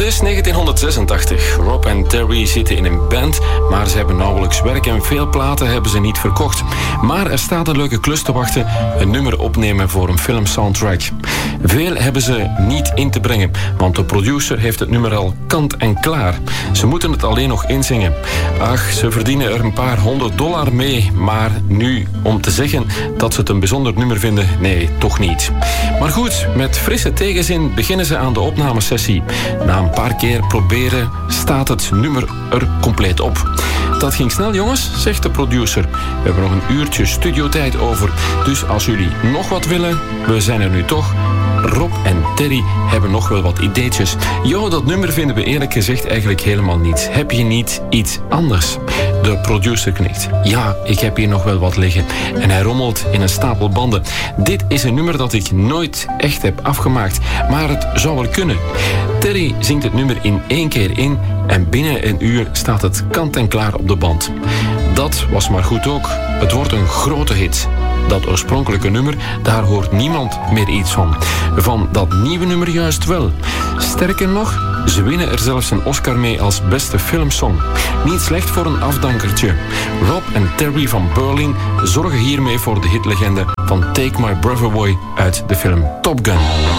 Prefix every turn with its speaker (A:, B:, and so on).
A: is 1986. Rob en Terry zitten in een band, maar ze hebben nauwelijks werk en veel platen hebben ze niet verkocht. Maar er staat een leuke klus te wachten, een nummer opnemen voor een filmsoundtrack. Veel hebben ze niet in te brengen, want de producer heeft het nummer al kant en klaar. Ze moeten het alleen nog inzingen. Ach, ze verdienen er een paar $100 mee, maar nu om te zeggen dat ze het een bijzonder nummer vinden, nee, toch niet. Maar goed, met frisse tegenzin beginnen ze aan de opnamesessie. Na een paar keer proberen staat het nummer er compleet op. Dat ging snel, jongens, zegt de producer. We hebben nog een uurtje studiotijd over, dus als jullie nog wat willen, we zijn er nu toch. Rob en Terry hebben nog wel wat ideetjes. Jo, dat nummer vinden we eerlijk gezegd eigenlijk helemaal niet. Heb je niet iets anders? De producer knikt. Ja, ik heb hier nog wel wat liggen. En hij rommelt in een stapel banden. Dit is een nummer dat ik nooit echt heb afgemaakt, maar het zou wel kunnen. Terry zingt het nummer in 1 keer in en binnen een uur staat het kant en klaar op de band. Dat was maar goed ook. Het wordt een grote hit. Dat oorspronkelijke nummer, daar hoort niemand meer iets van. Van dat nieuwe nummer juist wel. Sterker nog, ze winnen er zelfs een Oscar mee als beste filmsong. Niet slecht voor een afdankertje. Rob en Terry van Berlin zorgen hiermee voor de hitlegende van Take My Breath Away uit de film Top Gun.